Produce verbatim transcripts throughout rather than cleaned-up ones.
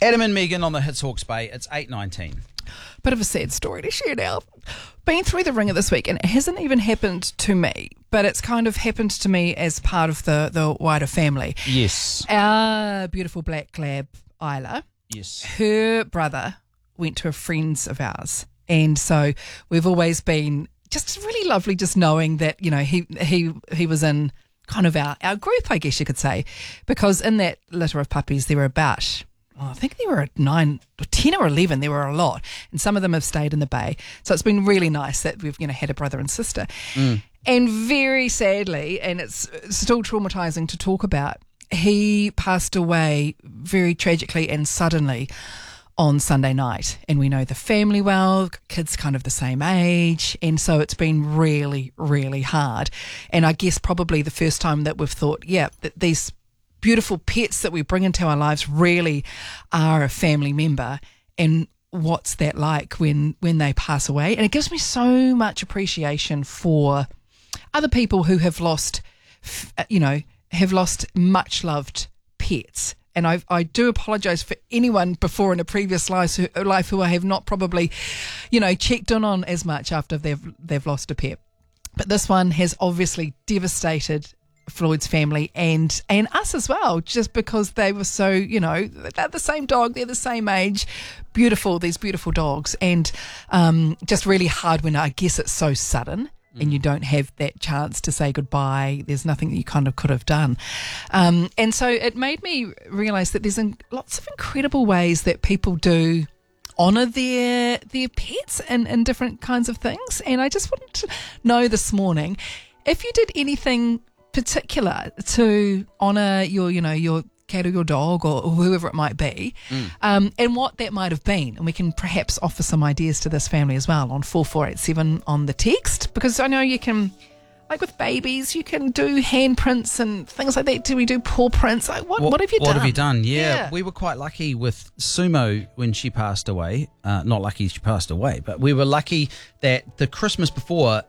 Adam and Megan on the Hits Hawke's Bay. It's eight nineteen. Bit of a sad story to share now. Been through the ringer this week, and it hasn't even happened to me, but it's kind of happened to me as part of the, the wider family. Yes. Our beautiful black lab, Isla, Yes. her brother went to a friend's of ours, and so we've always been just really lovely just knowing that, you know, he he he was in kind of our, our group, I guess you could say, because in that litter of puppies there were about, oh, I think there were nine, or ten or eleven, there were a lot, and some of them have stayed in the bay. So it's been really nice that we've, you know, had a brother and sister. Mm. And very sadly, and it's still traumatising to talk about, he passed away very tragically and suddenly on Sunday night. And we know the family well, kids kind of the same age, and so it's been really, really hard. And I guess probably the first time that we've thought, yeah, that these beautiful pets that we bring into our lives really are a family member, and what's that like when, when they pass away. And it gives me so much appreciation for other people who have lost, you know, have lost much loved pets. And I I do apologise for anyone before in a previous life who, life who I have not probably, you know, checked in on as much after they've they've lost a pet. But this one has obviously devastated Floyd's family and and us as well, just because they were so, you know, they're the same dog, they're the same age, beautiful, these beautiful dogs, and um, just really hard when I guess it's so sudden. And you don't have that chance to say goodbye. There's nothing that you kind of could have done. Um, and so it made me realise that there's in, lots of incredible ways that people do honour their their pets and, and different kinds of things. And I just wanted to know this morning if you did anything particular to honour your, you know, your cat or your dog or, or whoever it might be, mm. um, and what that might have been. And we can perhaps offer some ideas to this family as well on four four eight seven on the text, because I know you can, like with babies, you can do handprints and things like that. Do we do paw prints? Like what, what, what have you what done? What have you done? Yeah, yeah, we were quite lucky with Sumo when she passed away. Uh, not lucky she passed away, but we were lucky that the Christmas before,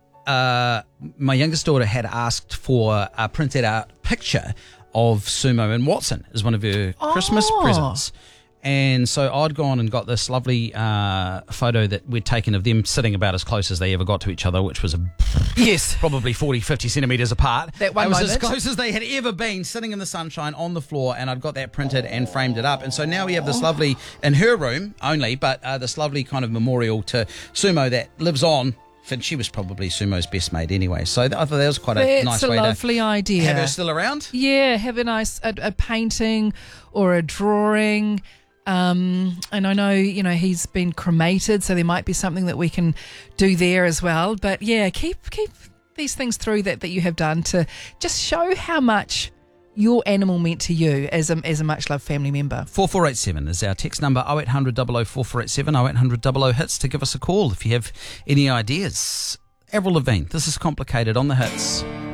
uh, my youngest daughter had asked for a printed out picture of Sumo and Watson as one of her oh. Christmas presents. And so I'd gone and got this lovely uh, photo that we'd taken of them sitting about as close as they ever got to each other, which was a, yes, probably forty, fifty centimetres apart. That one It was moment. as close as they had ever been, sitting in the sunshine on the floor, and I'd got that printed and framed it up. And so now we have this lovely, in her room only, but uh, this lovely kind of memorial to Sumo that lives on. And she was probably Sumo's best mate anyway. So I thought that was quite a That's nice a way to lovely idea. have her still around. Yeah, have a nice a, a painting or a drawing. Um, and I know, you know, he's been cremated, so there might be something that we can do there as well. But yeah, keep keep these things through that, that you have done to just show how much your animal meant to you as a, as a much-loved family member. four four eight seven is our text number, oh eight hundred double oh four four eight seven, oh eight hundred double oh hits to give us a call if you have any ideas. Avril Lavigne, This Is Complicated on the Hits.